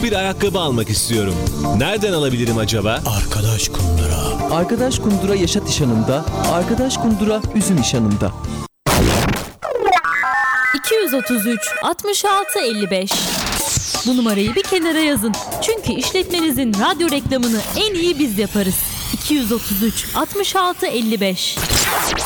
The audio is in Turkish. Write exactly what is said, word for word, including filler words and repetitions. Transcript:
bir ayakkabı almak istiyorum. Nereden alabilirim acaba? Arkadaş Kundura. Arkadaş Kundura Yaşat İşhanı'nda, Arkadaş Kundura Üzüm İşhanı'nda. iki yüz otuz üç altmış altı elli beş. Bu numarayı bir kenara yazın. Çünkü işletmenizin radyo reklamını en iyi biz yaparız. iki yüz otuz üç altmış altı elli beş.